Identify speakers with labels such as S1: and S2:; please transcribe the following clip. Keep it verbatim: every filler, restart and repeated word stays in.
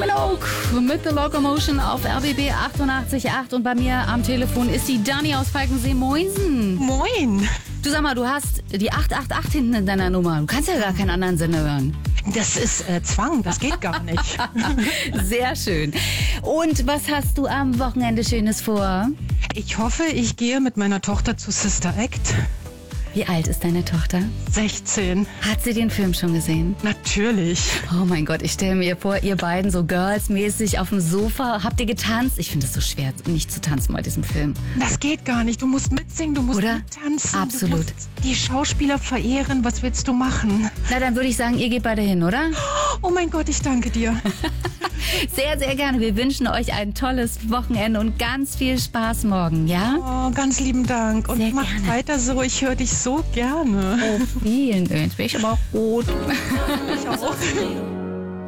S1: Minogue mit The Locomotion auf R B B achtundachtzig Komma acht und bei mir am Telefon ist die Dani aus Falkensee. Moinsen.
S2: Moin.
S1: Du sag mal, du hast die acht acht acht hinten in deiner Nummer. Du kannst ja gar keinen anderen Sender hören.
S2: Das ist äh, Zwang, das geht gar nicht.
S1: Sehr schön. Und was hast du am Wochenende Schönes vor?
S2: Ich hoffe, ich gehe mit meiner Tochter zu Sister Act.
S1: Wie alt ist deine Tochter?
S2: sechzehn.
S1: Hat sie den Film schon gesehen?
S2: Natürlich.
S1: Oh mein Gott, ich stelle mir vor, ihr beiden so girls-mäßig auf dem Sofa. Habt ihr getanzt? Ich finde es so schwer, nicht zu tanzen bei diesem Film.
S2: Das geht gar nicht. Du musst mitsingen, du musst
S1: Oder?
S2: mittanzen.
S1: Absolut.
S2: Du musst die Schauspieler verehren. Was willst du machen?
S1: Na, dann würde ich sagen, ihr geht beide hin, oder?
S2: Oh mein Gott, ich danke dir.
S1: Sehr, sehr gerne. Wir wünschen euch ein tolles Wochenende und ganz viel Spaß morgen, ja?
S2: Oh, ganz lieben Dank. Und
S1: Sehr
S2: mach
S1: gerne.
S2: weiter so. Ich höre dich so gerne.
S1: Oh, vielen Dank. Bin ich aber auch gut.
S2: Ich auch.